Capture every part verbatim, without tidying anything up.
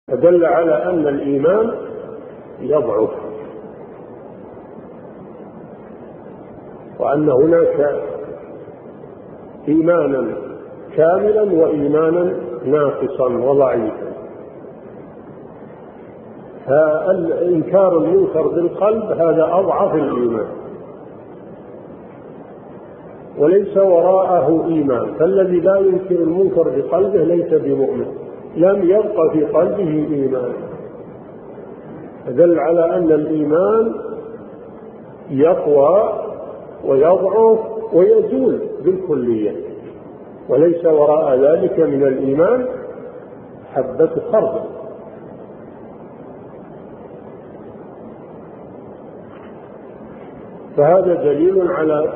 فدل على أن الإيمان يضعف، وأن هناك إيمانا كاملا وإيمانا ناقصا وضعيفا. فالإنكار المنكر بالقلب هذا أضعف الإيمان، وليس وراءه إيمان. فالذي لا ينكر المنكر بقلبه ليس بمؤمن، لم يبقى في قلبه إيمان. فدل على أن الإيمان يقوى ويضعف ويزول بالكلية، وليس وراء ذلك من الإيمان حبة خردل. فهذا دليل على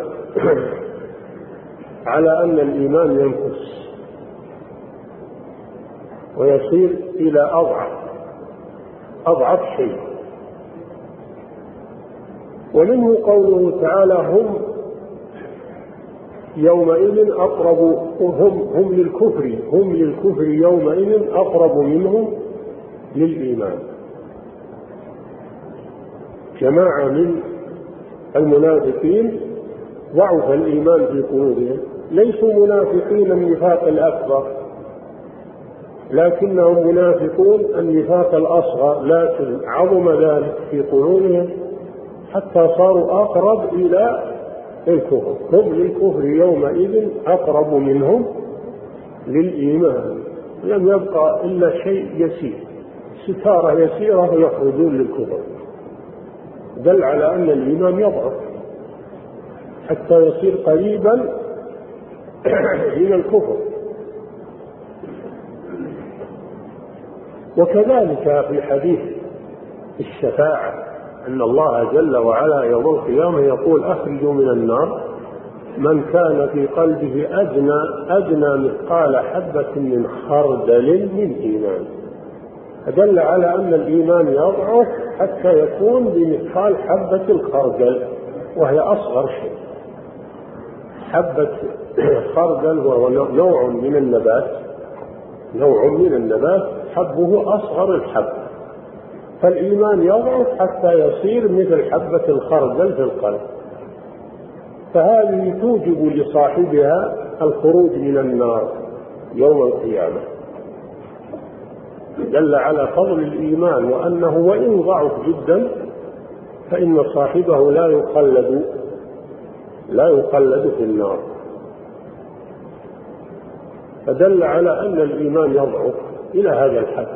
على أن الإيمان ينقص ويصير إلى أضعف أضعف شيء. ومنه قوله تعالى: هم يومئذ أقرب هم, هم للكفر هم للكفر يومئذ أقرب منهم للإيمان. جماعة من المنافقين ضعف الإيمان في قلوبهم، ليسوا منافقين النفاق الأكبر، لكنهم منافقون النفاق الأصغر، لكن عظم ذلك في قلوبهم حتى صاروا أقرب إلى الكفر. هم للكفر يومئذ أقرب منهم للإيمان، لم يبقى إلا شيء يسير، ستارة يسيرة يخرجون للكفر. دل على أن الإيمان يضعف حتى يصير قريبا من الكفر. وكذلك في حديث الشفاعة أن الله جل وعلا يوم القيامة يقول: أخرجوا من النار من كان في قلبه أدنى أدنى مثقال حبة من خردل من إيمان. فدل على أن الإيمان يضعف حتى يكون بمثقال حبة الخردل، وهي أصغر شيء. حبة خردل وهو نوع من النبات نوع من النبات حبه أصغر الحب. فالإيمان يضعف حتى يصير مثل حبة الخردل في القلب، فهذه توجب لصاحبها الخروج من النار يوم القيامة. دل على فضل الإيمان، وأنه وإن ضعف جدا فإن صاحبه لا يخلد لا يخلد في النار. فدل على أن الإيمان يضعف إلى هذا الحد.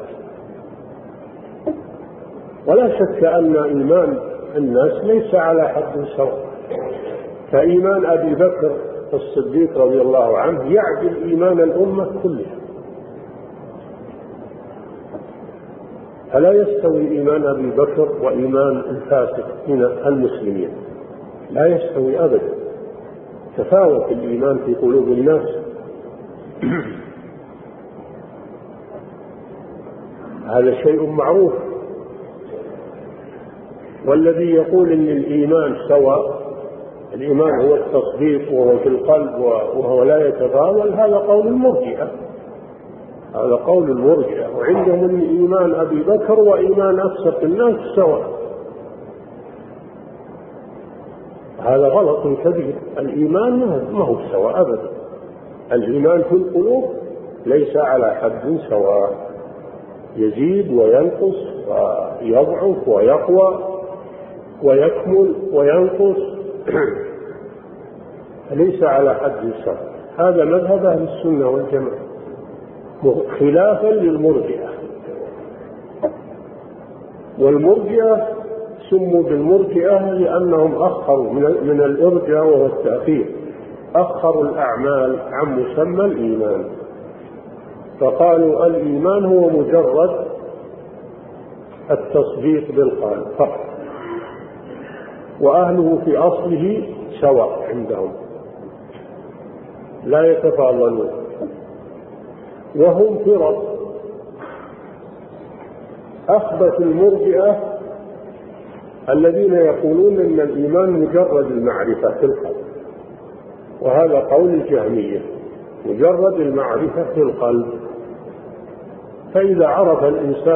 ولا شك أن إيمان الناس ليس على حد سواء، فإيمان أبي بكر الصديق رضي الله عنه يعدل إيمان الأمة كلها. فلا يستوي إيمان أبي بكر وإيمان الفاسق من المسلمين، لا يستوي أبدا. تفاوت الإيمان في قلوب الناس. هذا شيء معروف. والذي يقول إن الإيمان سواء، الإيمان هو التصديق وهو في القلب وهو لا يتفاضل، هذا قول المرجئة هذا قول المرجئة وعندهم أن إيمان أبي بكر وإيمان أكثر الناس سواء. هذا غلط كبير. الإيمان ما هو سواء أبدا. الإيمان في القلوب ليس على حد سواء، يزيد وينقص ويضعف ويقوى ويكمل وينقص، ليس على حد سواء. هذا مذهب أهل السنة والجماعة، خلافا للمرجئة. والمرجئة سموا بالمرجئة لأنهم أخروا من الإرجاء وهو التأخير، أخروا الأعمال عن مسمى الإيمان، فقالوا الإيمان هو مجرد التصديق بالقلب فقط، وأهله في أصله سواء عندهم لا يتفاضلون. وهم فرق. أخبث المرجئة الذين يقولون أن الإيمان مجرد المعرفة في القلب، وهذا قول الجهمية، مجرد المعرفة في القلب. فإذا عرف الإنسان